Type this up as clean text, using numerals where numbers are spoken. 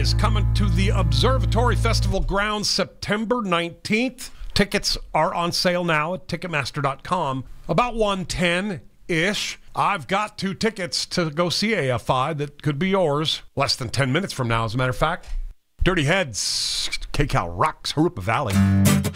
is coming to the Observatory Festival grounds September 19th. Tickets are on sale now at Ticketmaster.com. About 110-ish. I've got 2 tickets to go see AFI that could be yours. Less than 10 minutes from now, as a matter of fact. Dirty Heads, KCAL rocks Harupa Valley.